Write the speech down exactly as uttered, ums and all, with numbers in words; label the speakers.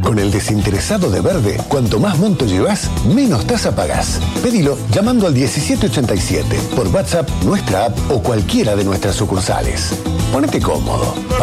Speaker 1: Con el desinteresado de Verde, cuanto más monto llevas, menos tasa pagás. Pedilo llamando al diecisiete ochenta y siete, por WhatsApp, nuestra app o cualquiera de nuestras sucursales. Ponete cómodo.